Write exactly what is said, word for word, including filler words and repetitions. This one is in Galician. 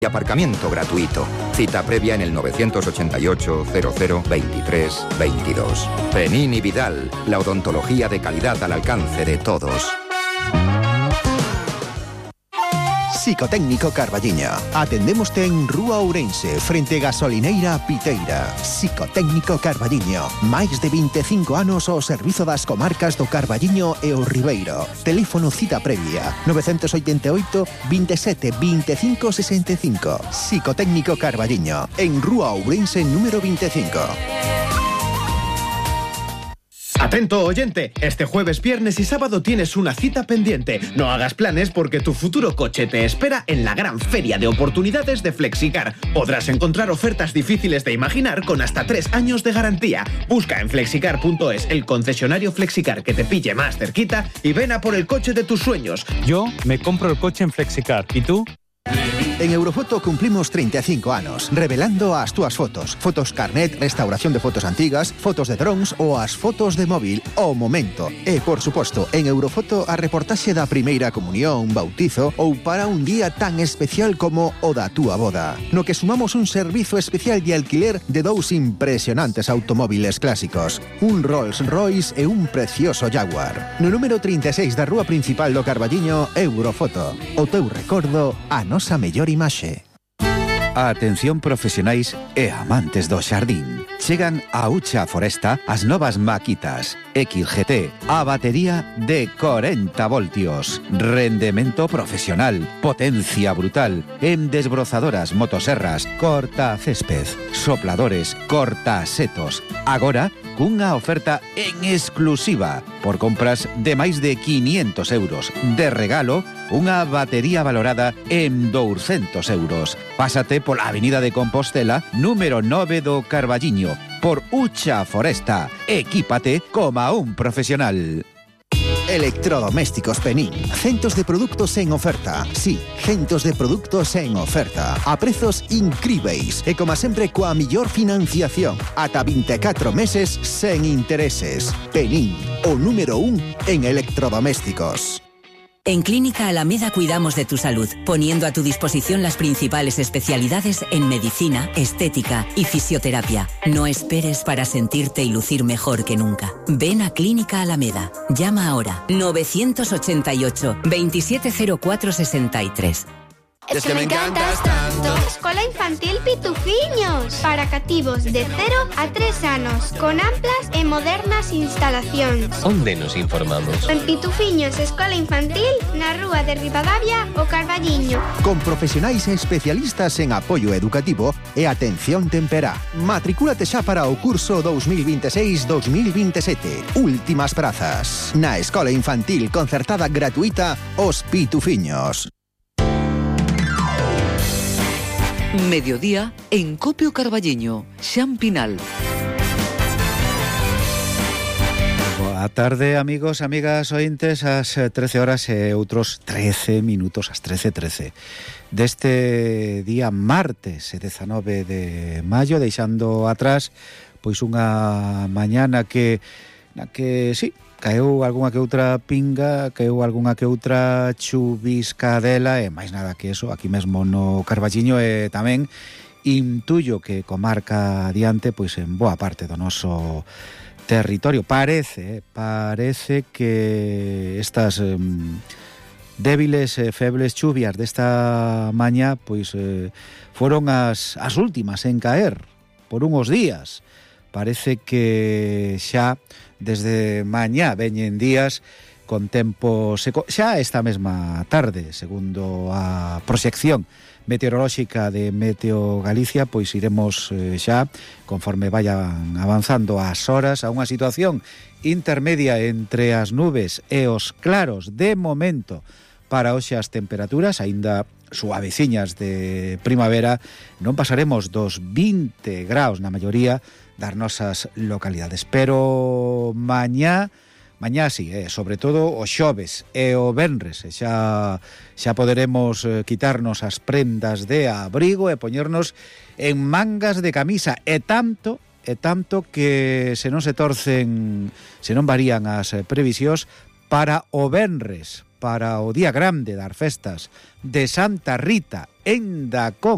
y aparcamiento gratuito. Cita previa en el nueve ocho ocho, cero cero, veintitrés, veintidós. Penin y Vidal, la odontología de calidad al alcance de todos. Psicotécnico Carballiño. Atendémoste en Rúa Ourense, frente Gasolineira Piteira. Psicotécnico Carballiño. Máis de veinticinco anos ao servizo das comarcas do Carballiño e o Ribeiro. Teléfono cita previa nove oito oito, veintisiete, veinticinco, sesenta y cinco. Psicotécnico Carballiño. En Rúa Ourense número veinticinco. Atento, oyente, este jueves, viernes y sábado tienes una cita pendiente. No hagas planes porque tu futuro coche te espera en la gran feria de oportunidades de Flexicar. Podrás encontrar ofertas difíciles de imaginar con hasta tres años de garantía. Busca en flexicar punto es el concesionario Flexicar que te pille más cerquita y ven a por el coche de tus sueños. Yo me compro el coche en Flexicar. ¿Y tú? En Eurofoto cumplimos treinta y cinco anos, revelando as túas fotos. Fotos carnet, restauración de fotos antigas, fotos de drones ou as fotos de móvil ao momento. E, por suposto, en Eurofoto a reportaxe da primeira comunión, bautizo ou para un día tan especial como o da túa boda. No que sumamos un servizo especial de alquiler de dous impresionantes automóviles clásicos. Un Rolls Royce e un precioso Jaguar. No número treinta e seis da rúa principal do Carballiño, Eurofoto. O teu recordo, a nosa mellor imaxe. Atención profesionais e amantes do xardín. Chegan a Ucha Foresta as novas maquitas X G T, a batería de corenta voltios, rendemento profesional, potencia brutal, en desbrozadoras, motoserras, cortacésped, sopladores, cortasetos. Agora, cunha oferta en exclusiva por compras de máis de quinientos euros. De regalo, unha batería valorada en douscentos euros. Pásate pola Avenida de Compostela, número nove do Carballiño, por Ucha Foresta. Equípate como un profesional. Electrodomésticos Penin. Centos de produtos en oferta. Sí, centos de produtos en oferta. A prezos incríveis. E como sempre coa millor financiación. Ata veinticuatro meses sen intereses. Penin, o número un en electrodomésticos. En Clínica Alameda cuidamos de tu salud, poniendo a tu disposición las principales especialidades en medicina, estética y fisioterapia. No esperes para sentirte y lucir mejor que nunca. Ven a Clínica Alameda. Llama ahora nueve ocho ocho, veintisiete cero cuatro sesenta y tres. Es que me encantas tanto. Escola Infantil Pitufiños, para cativos de cero a tres anos, con amplas e modernas instalacións. Onde nos informamos? En Pitufiños Escola Infantil, na rúa de Ribadavia, o Carballiño. Con profesionais e especialistas en apoio educativo e atención temperá. Matricúlate xa para o curso dos mil veintiséis dos mil veintisiete. Últimas prazas. Na Escola Infantil concertada gratuita Os Pitufiños. Mediodía en Copio Carballiño, Xan Pinal. Boa tarde, amigos, amigas, ointes, ás trece horas e outros trece minutos, ás trece trece. Deste día martes, dezanove de maio, deixando atrás pois unha mañana que na que, sí, caeu algunha que outra pinga, caeu algunha que outra chuviscadela e máis nada que eso, aquí mesmo no Carballiño, e tamén intuyo que comarca adiante, pois en boa parte do noso territorio. Parece, parece que estas eh, débiles, eh, febles chuvias desta mañá, pois eh, foron as, as últimas en caer por unhos días. Parece que xa desde mañá veñen días con tempo seco. Xa esta mesma tarde, segundo a proxección meteorolóxica de Meteo Galicia, pois iremos eh, xa, conforme vayan avanzando as horas, a unha situación intermedia entre as nubes e os claros. De momento, para hoxe as temperaturas, aínda suaveciñas de primavera, non pasaremos dos vinte graus na maioría das nosas localidades, pero mañá, mañá sí, eh, sobre todo o xoves e o venres, e xa, xa poderemos eh, quitarnos as prendas de abrigo e poñernos en mangas de camisa, e tanto, e tanto que se non se torcen, se non varían as eh, previsións para o venres, para o día grande das festas de Santa Rita en Dacón.